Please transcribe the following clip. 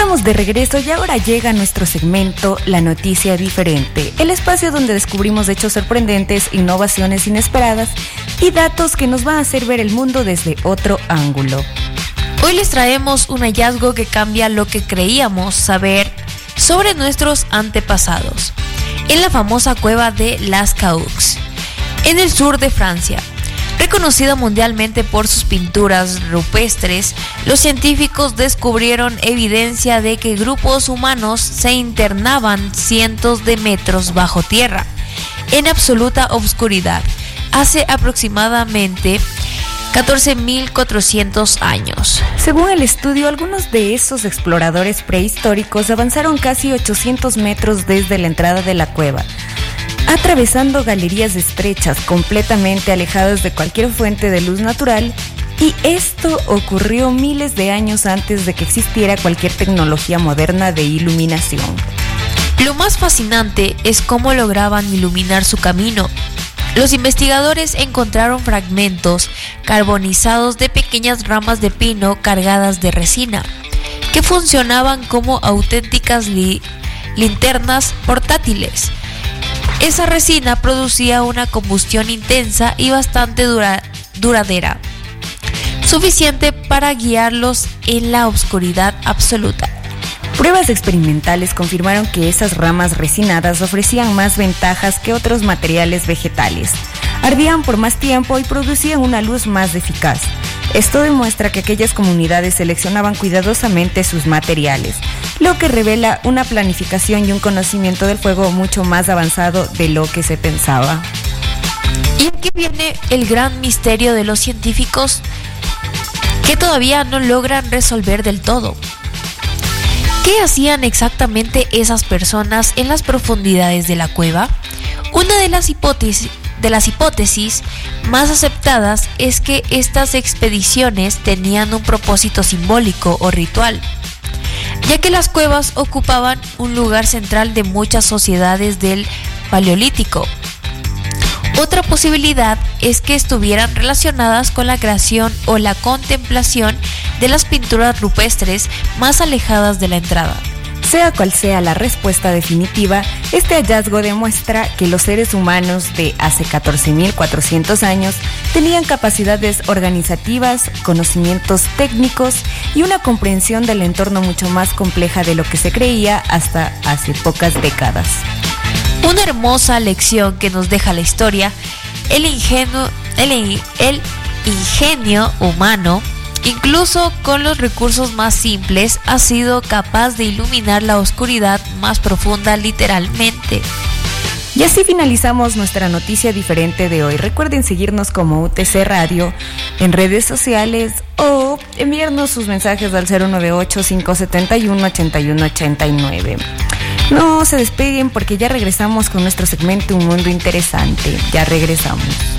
Estamos de regreso y ahora llega nuestro segmento La Noticia Diferente, el espacio donde descubrimos hechos sorprendentes, innovaciones inesperadas y datos que nos van a hacer ver el mundo desde otro ángulo. Hoy les traemos un hallazgo que cambia lo que creíamos saber sobre nuestros antepasados, en la famosa cueva de Lascaux, en el sur de Francia. Reconocida mundialmente por sus pinturas rupestres, los científicos descubrieron evidencia de que grupos humanos se internaban cientos de metros bajo tierra, en absoluta oscuridad, hace aproximadamente 14.400 años. Según el estudio, algunos de esos exploradores prehistóricos avanzaron casi 800 metros desde la entrada de la cueva, atravesando galerías estrechas completamente alejadas de cualquier fuente de luz natural, y esto ocurrió miles de años antes de que existiera cualquier tecnología moderna de iluminación. Lo más fascinante es cómo lograban iluminar su camino. Los investigadores encontraron fragmentos carbonizados de pequeñas ramas de pino cargadas de resina, que funcionaban como auténticas linternas portátiles. Esa resina producía una combustión intensa y bastante duradera, suficiente para guiarlos en la oscuridad absoluta. Pruebas experimentales confirmaron que esas ramas resinadas ofrecían más ventajas que otros materiales vegetales. Ardían por más tiempo y producían una luz más eficaz. Esto demuestra que aquellas comunidades seleccionaban cuidadosamente sus materiales, lo que revela una planificación y un conocimiento del fuego mucho más avanzado de lo que se pensaba. Y aquí viene el gran misterio de los científicos que todavía no logran resolver del todo. ¿Qué hacían exactamente esas personas en las profundidades de la cueva? Una de las hipótesis más aceptadas es que estas expediciones tenían un propósito simbólico o ritual, ya que las cuevas ocupaban un lugar central de muchas sociedades del Paleolítico. Otra posibilidad es que estuvieran relacionadas con la creación o la contemplación de las pinturas rupestres más alejadas de la entrada. Sea cual sea la respuesta definitiva, este hallazgo demuestra que los seres humanos de hace 14.400 años tenían capacidades organizativas, conocimientos técnicos y una comprensión del entorno mucho más compleja de lo que se creía hasta hace pocas décadas. Una hermosa lección que nos deja la historia, el ingenio humano, incluso con los recursos más simples, ha sido capaz de iluminar la oscuridad más profunda literalmente. Y así finalizamos nuestra noticia diferente de hoy. Recuerden seguirnos como UTC Radio en redes sociales o enviarnos sus mensajes al 098-571-8189. No se despeguen porque ya regresamos con nuestro segmento Un Mundo Interesante. Ya regresamos.